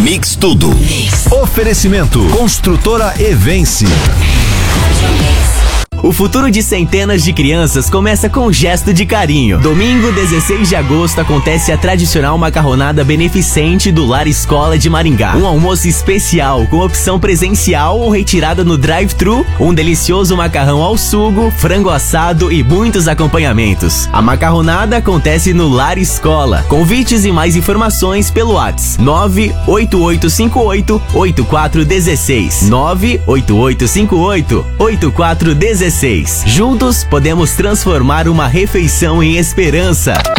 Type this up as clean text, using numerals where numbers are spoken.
Mix Tudo. Oferecimento Construtora Evense. O futuro de centenas de crianças começa com um gesto de carinho. Domingo, 16 de agosto, acontece a tradicional macarronada beneficente do Lar Escola de Maringá. Um almoço especial com opção presencial ou retirada no drive-thru, um delicioso macarrão ao sugo, frango assado e muitos acompanhamentos. A macarronada acontece no Lar Escola. Convites e mais informações pelo WhatsApp 98858-8416. 98858-8416. Juntos podemos transformar uma refeição em esperança.